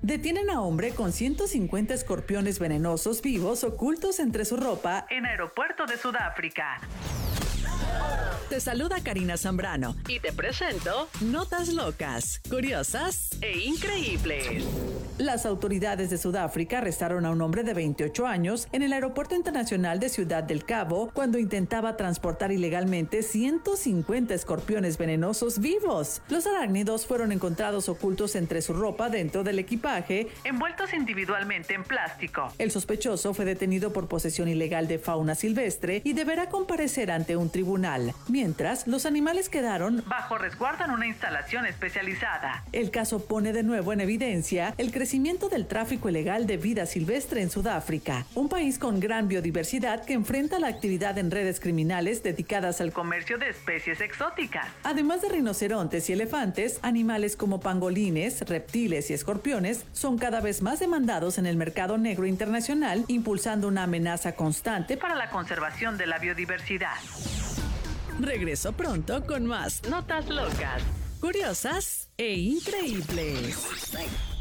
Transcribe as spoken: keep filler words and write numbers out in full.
Detienen a hombre con ciento cincuenta escorpiones venenosos vivos ocultos entre su ropa en aeropuerto de Sudáfrica. Te saluda Karina Zambrano y te presento Notas Locas, Curiosas e Increíbles. Las autoridades de Sudáfrica arrestaron a un hombre de veintiocho años en el Aeropuerto Internacional de Ciudad del Cabo cuando intentaba transportar ilegalmente ciento cincuenta escorpiones venenosos vivos. Los arácnidos fueron encontrados ocultos entre su ropa dentro del equipaje, envueltos individualmente en plástico. El sospechoso fue detenido por posesión ilegal de fauna silvestre y deberá comparecer ante un tribunal, mientras los animales quedaron bajo resguardo en una instalación especializada. El caso pone de nuevo en evidencia el crecimiento del tráfico ilegal de vida silvestre en Sudáfrica, un país con gran biodiversidad que enfrenta la actividad en redes criminales dedicadas al comercio de especies exóticas. Además de rinocerontes y elefantes, animales como pangolines, reptiles y escorpiones son cada vez más demandados en el mercado negro internacional, impulsando una amenaza constante para la conservación de la biodiversidad. Regreso pronto con más Notas Locas, Curiosas e Increíbles.